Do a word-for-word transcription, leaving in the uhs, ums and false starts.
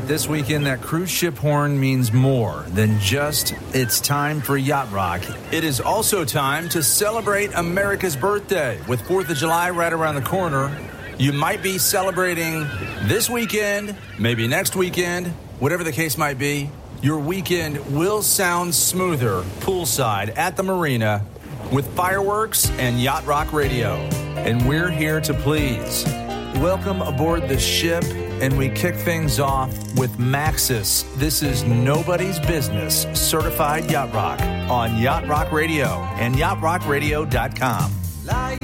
celebrate this weekend, that cruise ship horn means more than just it's time for Yacht Rock. It is also time to celebrate America's birthday. With fourth of July right around the corner, you might be celebrating this weekend, maybe next weekend, whatever the case might be. Your weekend will sound smoother poolside at the marina with fireworks and Yacht Rock Radio. And we're here to please. Welcome aboard the ship, and we kick things off with Maxis. This is Nobody's Business Certified Yacht Rock on Yacht Rock Radio and yacht rock radio dot com.